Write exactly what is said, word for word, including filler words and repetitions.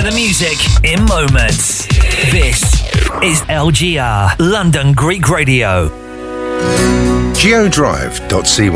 to the music in moments. This is L G R, London Greek Radio. geodrive dot c y